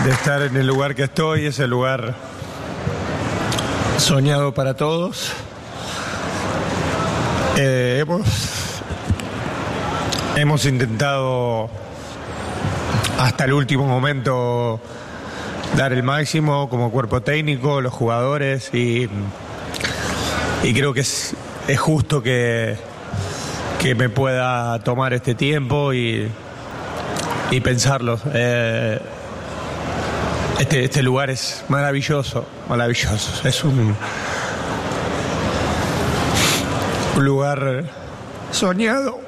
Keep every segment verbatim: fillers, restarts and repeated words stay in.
de estar en el lugar que estoy, ese lugar soñado para todos. Eh, hemos, hemos intentado hasta el último momento dar el máximo como cuerpo técnico, los jugadores, y, y creo que es, es justo que, que me pueda tomar este tiempo y, y pensarlo. Eh, este, este lugar es maravilloso, maravilloso. Es un, un lugar soñado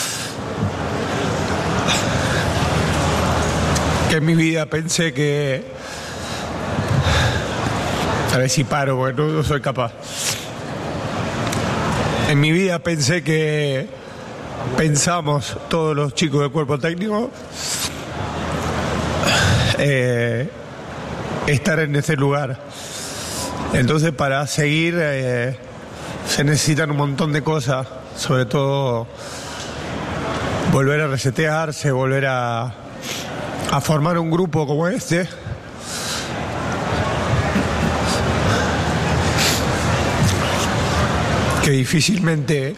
que en mi vida pensé que... A ver si paro, porque no, no soy capaz. En mi vida pensé que pensamos todos los chicos del cuerpo técnico eh, estar en ese lugar. Entonces, para seguir eh, se necesitan un montón de cosas, sobre todo volver a resetearse, volver a, a formar un grupo como este. Que difícilmente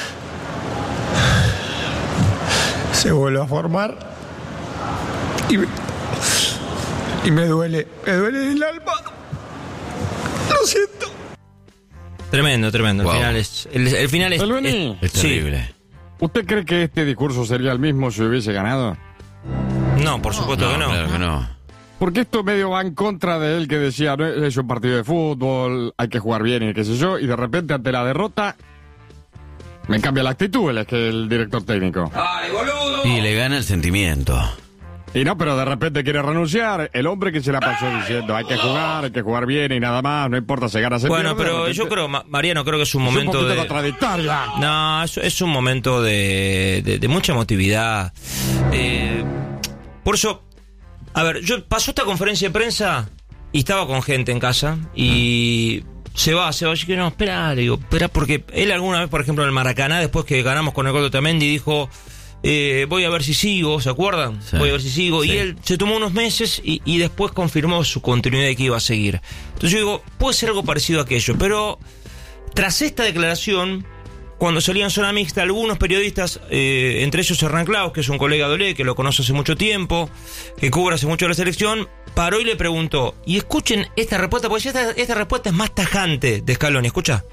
se vuelve a formar y me, y me duele, me duele el alma. Lo siento. Tremendo, tremendo. Wow. El final es, el, el final es, Albeni, es, Es terrible. sí. ¿Usted cree que este discurso sería el mismo si hubiese ganado? No, por supuesto que no. Claro que no. Porque esto medio va en contra de él, que decía, no es un partido de fútbol, hay que jugar bien y qué sé yo, y de repente ante la derrota me cambia la actitud él, es que el director técnico. Y le gana el sentimiento. Y no, pero de repente quiere renunciar. El hombre que se la pasó diciendo, hay que jugar, hay que jugar bien y nada más, no importa si gana, se Bueno, pierde, de pero repente- yo creo, Ma- Mariano, creo que es un Es un momento poquito de... contradictoria. No, es, es un momento de, de, de mucha emotividad. Eh, por eso, a ver, yo pasó esta conferencia de prensa y estaba con gente en casa y se va, se va. Yo que no, espera, le digo, espera, porque él alguna vez, por ejemplo, en el Maracaná, después que ganamos con el gol de Otamendi, dijo... Eh, voy a ver si sigo, ¿se acuerdan? Sí, voy a ver si sigo. sí. Y él se tomó unos meses y, y después confirmó su continuidad y que iba a seguir. Entonces yo digo, puede ser algo parecido a aquello. Pero tras esta declaración, cuando salían zona mixta, algunos periodistas, eh, entre ellos Hernán Claus, que es un colega de Olé, que lo conoce hace mucho tiempo, que cubre hace mucho la selección, paró y le preguntó, y escuchen esta respuesta, porque esta, esta respuesta es más tajante de Scaloni, escucha.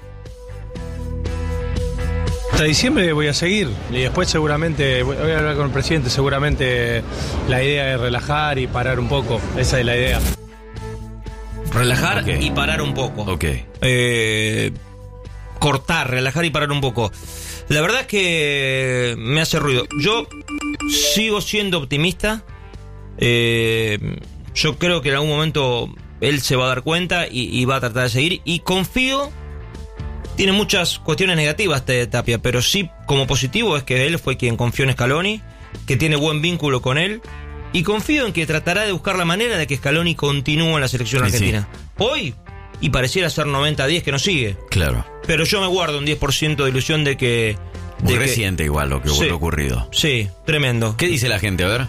Hasta diciembre voy a seguir y después seguramente voy a hablar con el presidente, seguramente la idea es relajar y parar un poco, esa es la idea. Relajar Ok. y parar un poco. Ok. Eh, cortar, relajar y parar un poco. La verdad es que me hace ruido. Yo sigo siendo optimista. Eh, yo creo que en algún momento él se va a dar cuenta y, y va a tratar de seguir. Y confío. Tiene muchas cuestiones negativas este Tapia, pero sí, como positivo, es que él fue quien confió en Scaloni, que tiene buen vínculo con él, y confío en que tratará de buscar la manera de que Scaloni continúe en la selección Sí, argentina. Hoy, y pareciera ser noventa a diez que no sigue, Claro. pero yo me guardo un diez por ciento de ilusión de que... Muy de que- reciente igual lo que Sí. ha ocurrido. Sí, tremendo. ¿Qué dice la gente? A ver.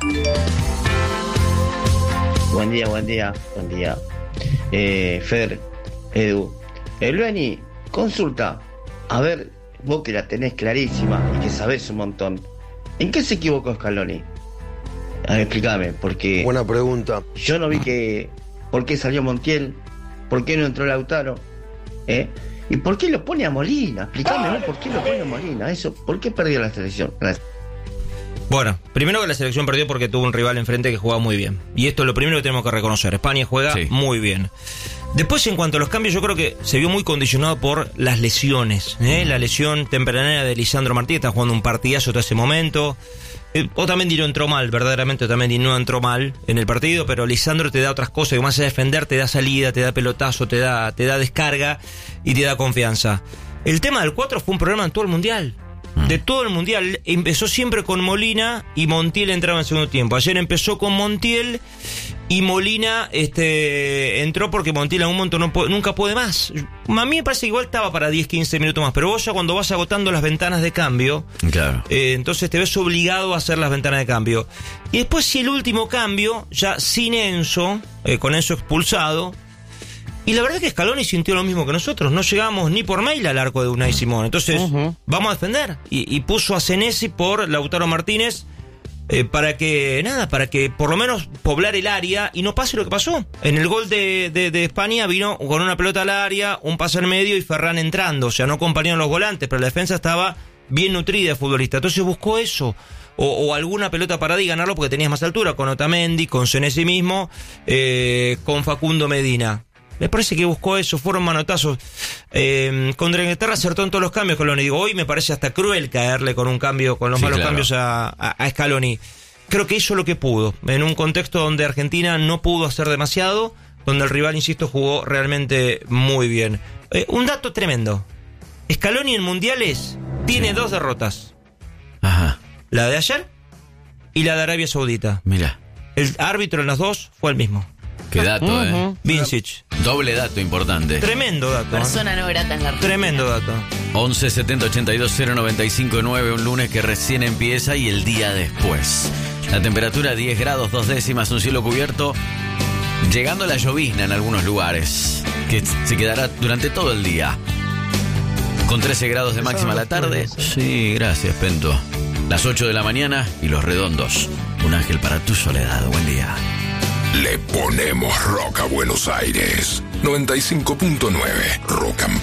Buen día, buen día, buen día. Eh, Fer, Edu, Albeni, consulta. A ver, vos que la tenés clarísima y que sabés un montón. ¿En qué se equivocó Scaloni? A ver, explícame, porque Buena pregunta. yo no vi que... ¿Por qué salió Montiel? ¿Por qué no entró Lautaro? ¿Eh? ¿Y por qué lo pone a Molina? Explícame, ¿no? ¿Por qué lo pone a Molina? Eso, ¿por qué perdió la selección? Gracias. Bueno, primero que la selección perdió porque tuvo un rival enfrente que jugaba muy bien. Y esto es lo primero que tenemos que reconocer. España juega Sí. muy bien. Después, en cuanto a los cambios, yo creo que se vio muy condicionado por las lesiones. ¿eh? La lesión tempranera de Lisandro Martínez, está jugando un partidazo hasta ese momento. Eh, Otamendi no entró mal, verdaderamente Otamendi no entró mal en el partido, pero Lisandro te da otras cosas, que más allá de defender, te da salida, te da pelotazo, te da, te da descarga y te da confianza. El tema del cuatro fue un problema en todo el Mundial. uh-huh. de todo el Mundial. Empezó siempre con Molina y Montiel entraba en el segundo tiempo. Ayer empezó con Montiel y Molina este, entró porque Montiel en un momento no puede, nunca puede más. A mí me parece que igual estaba para diez, quince minutos más, pero vos ya cuando vas agotando las ventanas de cambio, claro. eh, entonces te ves obligado a hacer las ventanas de cambio. Y después si el último cambio, ya sin Enzo, eh, con Enzo expulsado, y la verdad es que Scaloni sintió lo mismo que nosotros. No llegamos ni por mail al arco de Unai Simón. Entonces, uh-huh. vamos a defender. Y, y puso a Senesi por Lautaro Martínez eh, para que, nada, para que por lo menos poblar el área y no pase lo que pasó. En el gol de, de, de España vino con una pelota al área, un pase al medio y Ferran entrando. O sea, no acompañaron los volantes, pero la defensa estaba bien nutrida de futbolista. Entonces buscó eso. O, o alguna pelota parada y ganarlo porque tenías más altura. Con Otamendi, con Senesi mismo, eh, con Facundo Medina. Me parece que buscó eso, fueron manotazos. Eh, contra Inglaterra acertó en todos los cambios Scaloni. Digo, hoy me parece hasta cruel caerle con un cambio, con los sí, malos claro. cambios a, a, a Scaloni. Creo que hizo lo que pudo, en un contexto donde Argentina no pudo hacer demasiado, donde el rival, insisto, jugó realmente muy bien. Eh, un dato tremendo. Scaloni en mundiales tiene sí. dos derrotas. Ajá. La de ayer y la de Arabia Saudita. Mira. El árbitro en las dos fue el mismo. Qué dato, uh-huh. eh. Vincic. Doble dato importante. Tremendo dato. Persona no grata en la Argentina. Tremendo dato. once setenta ochenta y dos cero noventa y cinco nueve, un lunes que recién empieza y el día después. La temperatura diez grados, dos décimas, un cielo cubierto, llegando a la llovizna en algunos lugares, que se quedará durante todo el día. Con trece grados de máxima a la tarde. Sí, gracias, Pento. Las ocho de la mañana y Los Redondos. Un ángel para tu soledad. Buen día. Le ponemos rock a Buenos Aires. noventa y cinco punto nueve Rock and